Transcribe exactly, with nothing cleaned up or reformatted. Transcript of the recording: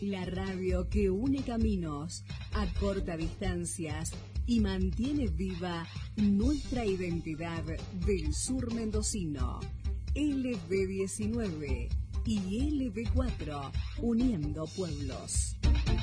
La radio que une caminos, acorta distancias y mantiene viva nuestra identidad del sur mendocino. L B diecinueve y L B cuatro, uniendo pueblos.